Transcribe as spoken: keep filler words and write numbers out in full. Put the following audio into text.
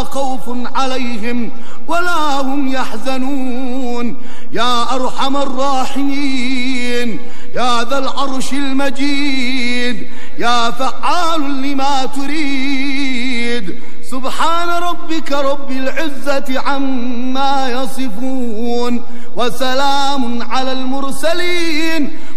خوف عليهم ولا هم يحزنون. يا أرحم الراحمين، يا ذا العرش المجيد، يا فعال لما تريد. سبحان ربك رب العزة عما يصفون، وسلام على المرسلين